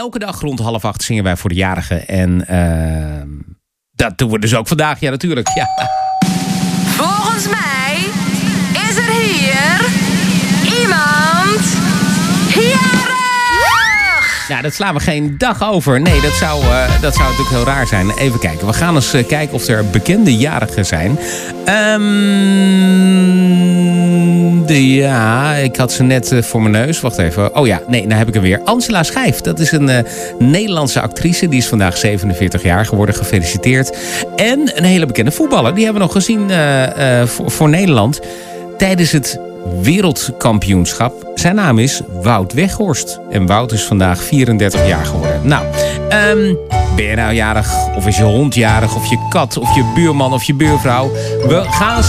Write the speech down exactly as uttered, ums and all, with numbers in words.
elke dag rond half acht zingen wij voor de jarigen. En uh, dat doen we dus ook vandaag. Ja, natuurlijk. Ja. Volgens mij is er hier iemand jarig. Ja, dat slaan we geen dag over. Nee, dat zou, uh, dat zou natuurlijk heel raar zijn. Even kijken. We gaan eens uh, kijken of er bekende jarigen zijn. Um, de, ja, ik had ze net uh, voor mijn neus. Wacht even. Oh ja, nee, nou heb ik hem weer. Angela Schijf. Dat is een uh, Nederlandse actrice. Die is vandaag zevenenveertig jaar geworden. Gefeliciteerd. En een hele bekende voetballer. Die hebben we nog gezien uh, uh, voor, voor Nederland. Tijdens het wereldkampioenschap. Zijn naam is Wout Weghorst. En Wout is vandaag vierendertig jaar geworden. Nou, um, ben je nou jarig? Of is je hond jarig? Of je kat? Of je buurman? Of je buurvrouw? We gaan eens